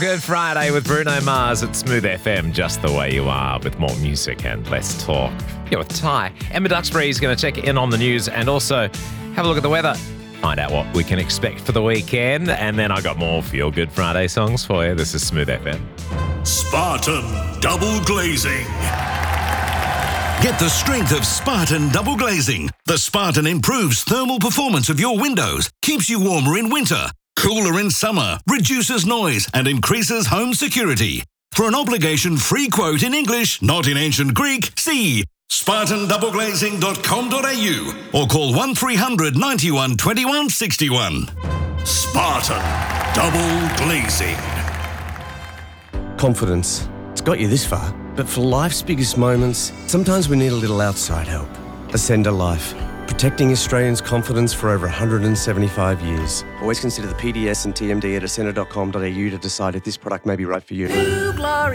Good Friday with Bruno Mars at Smooth FM, just the way you are, with more music and less talk. Here with Ty. Emma Duxbury is going to check in on the news and also have a look at the weather, find out what we can expect for the weekend, and then I got more Feel Good Friday songs for you. This is Smooth FM. Spartan Double Glazing. Get the strength of Spartan Double Glazing. The Spartan improves thermal performance of your windows, keeps you warmer in winter, cooler in summer, reduces noise and increases home security. For an obligation-free quote in English, not in ancient Greek, see spartandoubleglazing.com.au or call 1300 91 21 61. Spartan Double Glazing. Confidence. It's got you this far. But for life's biggest moments, sometimes we need a little outside help. Ascender Life. Protecting Australians' confidence for over 175 years. Always consider the PDS and TMD at ascender.com.au to decide if this product may be right for you.